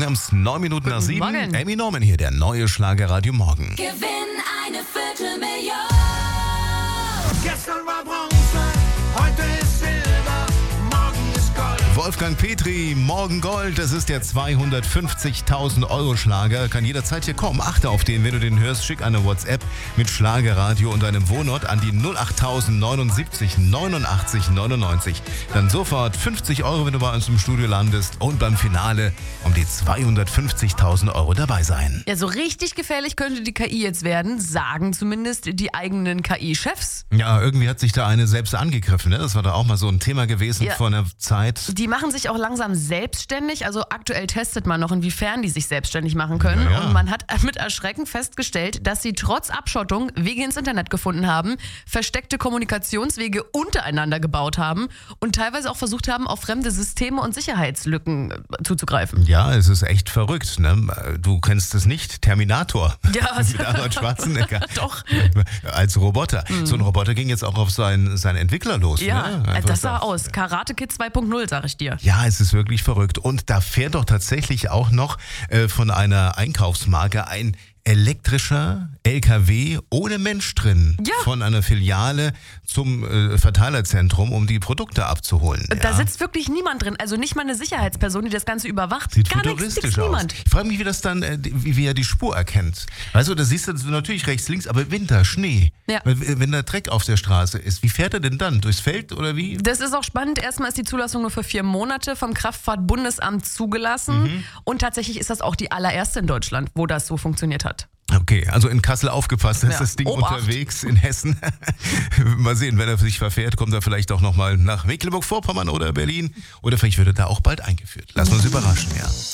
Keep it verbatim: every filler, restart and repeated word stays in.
Wir haben es neun Minuten nach sieben. Morgen. Amy Norman hier, der neue Schlagerradio Morgen. Gewinn eine Viertelmillion. Gestern war Bronze, heute ist Silber, morgen ist Gold. Wolfgang Petri, morgen Gold, das ist der zweihundertfünfzigtausend Euro Schlager. Kann jederzeit hier kommen. Achte auf den, wenn du den hörst, schick eine WhatsApp mit Schlagerradio und deinem Wohnort an die null acht null neun sieben neunundachtzig neunundneunzig. Dann sofort fünfzig Euro, wenn du bei uns im Studio landest. Und beim Finale um die zweihundertfünfzigtausend Euro dabei sein. Ja, so richtig gefährlich könnte die K I jetzt werden, sagen zumindest die eigenen K I-Chefs. Ja, irgendwie hat sich da eine selbst angegriffen. Ne? Das war da auch mal so ein Thema gewesen Ja. vor einer Zeit. Die machen sich auch langsam selbstständig. Also aktuell testet man noch, inwiefern die sich selbstständig machen können. Ja, ja. Und man hat mit Erschrecken festgestellt, dass sie trotz Abschottung Wege ins Internet gefunden haben, versteckte Kommunikationswege untereinander gebaut haben und teilweise auch versucht haben, auf fremde Systeme und Sicherheitslücken äh, zuzugreifen. Ja, es ist echt verrückt. Ne? Du kennst es nicht, Terminator. Ja, Mit Arnold Schwarzenegger. Doch. Als Roboter. Mhm. So ein Roboter ging jetzt auch auf seinen, seinen Entwickler los. Ja, ne? Einfach das sah so. aus. Karate Kid zwei Punkt null, sag ich dir. Ja, es ist wirklich verrückt. Und da fährt doch tatsächlich auch noch äh, von einer Einkaufsmarke ein elektrischer L K W ohne Mensch drin. Ja. Von einer Filiale zum äh, Verteilerzentrum, um die Produkte abzuholen. Da ja. sitzt wirklich niemand drin. Also nicht mal eine Sicherheitsperson, die das Ganze überwacht. Sieht Gar nichts, futuristisch nix, aus. niemand. Ich frage mich, wie das dann, äh, wie, wie er die Spur erkennt. Weißt du, da siehst du natürlich rechts, links, aber Winter, Schnee. Ja. Weil, wenn da Dreck auf der Straße ist, wie fährt er denn dann? Durchs Feld oder wie? Das ist auch spannend. Erstmal ist die Zulassung nur für vier Monate vom Kraftfahrtbundesamt zugelassen. Mhm. Und tatsächlich ist das auch die allererste in Deutschland, wo das so funktioniert hat. Okay, also in Kassel aufgepasst, da ist Ja. das Ding Obacht. unterwegs in Hessen. Mal sehen, wenn er sich verfährt, kommt er vielleicht auch nochmal nach Mecklenburg-Vorpommern oder Berlin. Oder vielleicht wird er da auch bald eingeführt. Lass uns überraschen, ja.